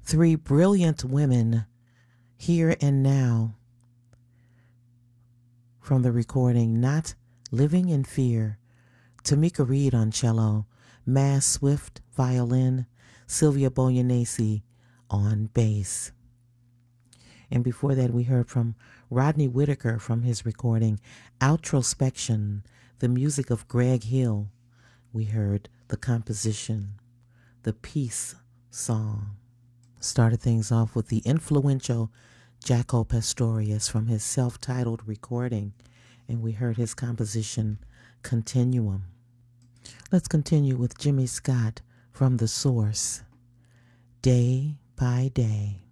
Three brilliant women, Here and Now, from the recording Not Living in Fear. Tamika Reed on cello, Mass Swift violin, Sylvia Boyanese on bass. And before that, we heard from Rodney Whitaker from his recording Outrospection, the music of Greg Hill. We heard the composition, The Peace Song. Started things off with the influential Jaco Pastorius from his self-titled recording, and we heard his composition, Continuum. Let's continue with Jimmy Scott from The Source, Day by Day.